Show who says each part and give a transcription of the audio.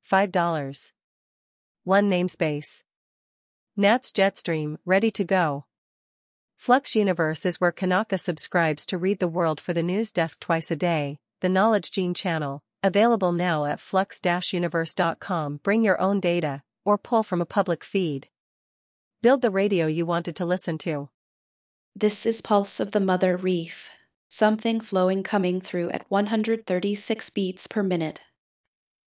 Speaker 1: $5. 1 namespace. Nats Jetstream, ready to go. Flux Universe is where Kanaka subscribes to read the world for the news desk twice a day, the Knowledge Gene channel, available now at flux-universe.com. Bring your own data, or pull from a public feed. Build the radio you wanted to listen to.
Speaker 2: This is Pulse of the Mother Reef. Something flowing coming through at 136 beats per minute.